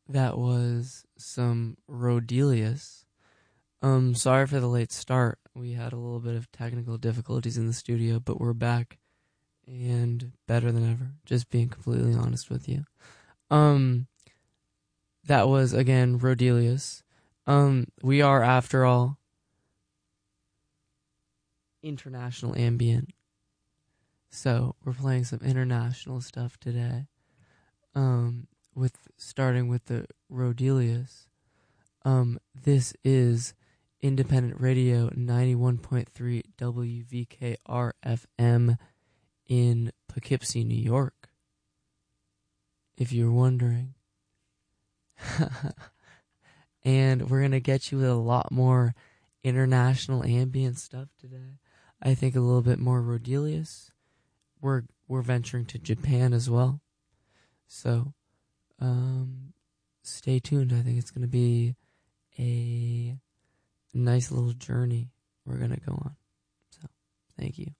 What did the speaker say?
That was some Rodelius. Sorry for the late start. We had a little bit of technical difficulties in the studio, but we're back and better than ever. Just being completely honest with you. Um, that was again Rodelius. We are, after all, international ambient. So we're playing some international stuff today. With starting with the Rodelius. This is Independent Radio 91.3 WVKR FM in Poughkeepsie, New York. If you're wondering. And we're going to get you with a lot more international ambient stuff today. I think a little bit more Rodelius. We're venturing to Japan as well. So, stay tuned. I think it's going to be a nice little journey we're going to go on. So, thank you.